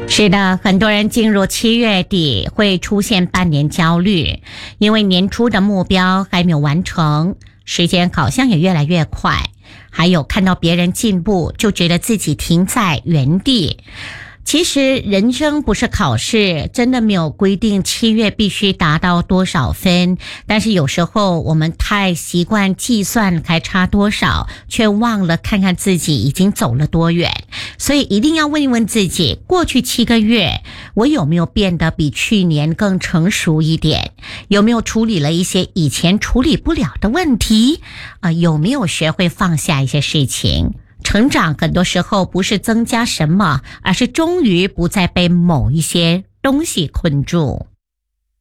是的，很多人进入7月底会出现半年焦虑，因为年初的目标还没有完成，时间好像也越来越快，还有看到别人进步就觉得自己停在原地。其实人生不是考试，真的没有规定7月必须达到多少分，但是有时候我们太习惯计算还差多少，却忘了看看自己已经走了多远。所以一定要问一问自己，过去7个月我有没有变得比去年更成熟一点？有没有处理了一些以前处理不了的问题？有没有学会放下一些事情？成长很多时候不是增加什么，而是终于不再被某一些东西困住。